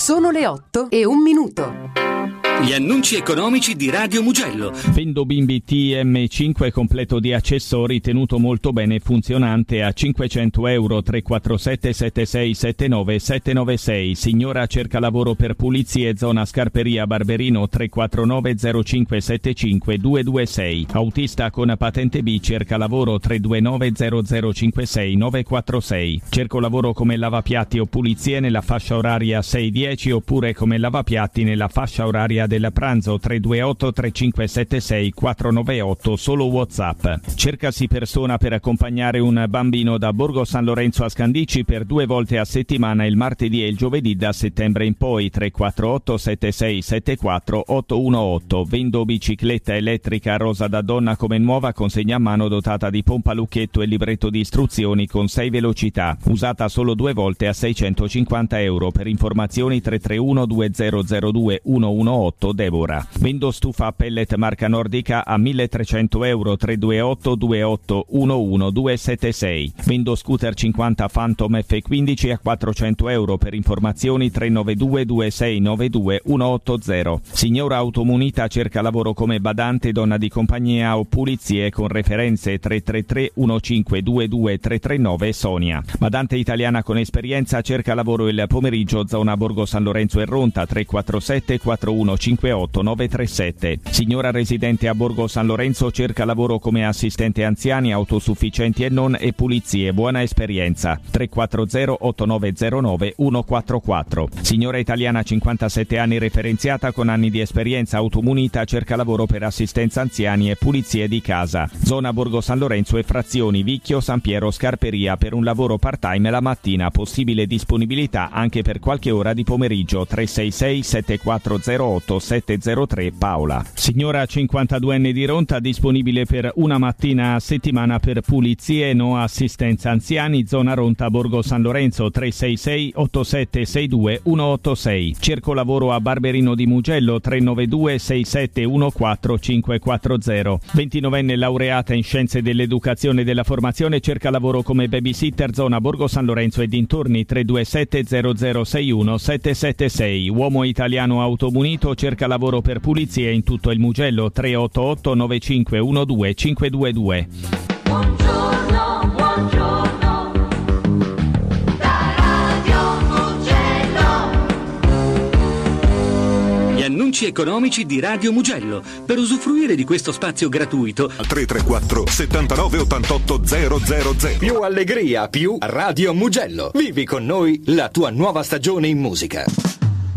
Sono le 8:01. Gli annunci economici di Radio Mugello. Vendo bimbi TM5 completo di accessori, tenuto molto bene, funzionante, a €500. 347 7679 796. Signora cerca lavoro per pulizie, zona Scarperia Barberino. 349 0575 226. Autista con patente B cerca lavoro. 329 0056 946. Cerco lavoro come lavapiatti o pulizie nella fascia oraria 6-10 oppure come lavapiatti nella fascia oraria del pranzo. 328 3576 498, solo WhatsApp. Cercasi persona per accompagnare un bambino da Borgo San Lorenzo a Scandicci per 2 volte a settimana, il martedì e il giovedì da settembre in poi. 348 7674 818. Vendo bicicletta elettrica rosa da donna come nuova, consegna a mano dotata di pompa lucchetto e libretto di istruzioni con 6 velocità, usata solo 2 volte a €650. Per informazioni 331 2002 118 Devora. Vendo stufa a pellet marca nordica a €1.300. 328 28 11 276. Vendo scooter 50 Phantom F15 a €400. Per informazioni 392 2692 180. Signora automunita cerca lavoro come badante, donna di compagnia o pulizie con referenze. 333 1522 339 Sonia. Badante italiana con esperienza cerca lavoro il pomeriggio, zona Borgo San Lorenzo e Ronta. 347 4158 937. Signora residente a Borgo San Lorenzo cerca lavoro come assistente anziani, autosufficienti e non, e pulizie, buona esperienza. 340 8909 144. Signora italiana 57 anni, referenziata con anni di esperienza, automunita, cerca lavoro per assistenza anziani e pulizie di casa. Zona Borgo San Lorenzo e frazioni Vicchio, San Piero, Scarperia, per un lavoro part-time la mattina, possibile disponibilità anche per qualche ora di pomeriggio. 366 7408 703 Paola. Signora 52enne di Ronta, disponibile per una mattina a settimana per pulizie, no assistenza anziani, zona Ronta Borgo San Lorenzo. 366 8762 186. Cerco lavoro a Barberino di Mugello. 392 6714 540. 29enne laureata in scienze dell'educazione e della formazione, cerca lavoro come babysitter, zona Borgo San Lorenzo e dintorni. 327 0061 776. Uomo italiano automunito, cerca lavoro per pulizie in tutto il Mugello. 388 9512 522. Buongiorno, buongiorno, da Radio Mugello. Gli annunci economici di Radio Mugello. Per usufruire di questo spazio gratuito 334 79 88 000. Più allegria, più Radio Mugello. Vivi con noi la tua nuova stagione in musica.